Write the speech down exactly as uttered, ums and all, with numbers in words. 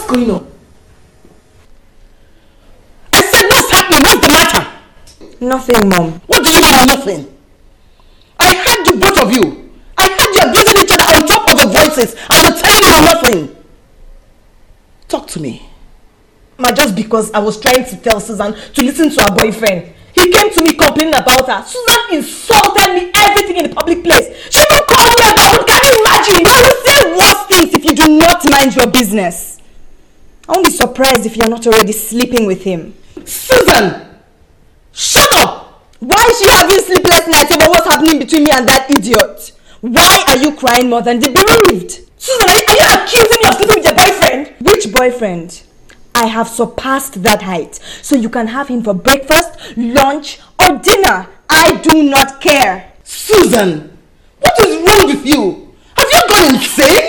going on? I said, what's happening? What's the matter? Nothing, Mom. What do you mean nothing? I heard you, both of you. I heard you abusing each other on top of the voices, and you're telling me nothing. Talk to me. Ma, just because I was trying to tell Susan to listen to her boyfriend. He came to me complaining about her. Susan insulted me, everything in the public place. She even called me about it. Can you imagine? I will say worse things if you do not mind your business. I won't be surprised if you're not already sleeping with him. Susan! Shut up! Why is she having sleepless nights over what's happening between me and that idiot? Why are you crying more than the bereaved? Susan, are you, are you accusing me of sleeping with your boyfriend? Which boyfriend? I have surpassed that height, so you can have him for breakfast, lunch, or dinner. I do not care. Susan, what is wrong with you? Have you gone insane?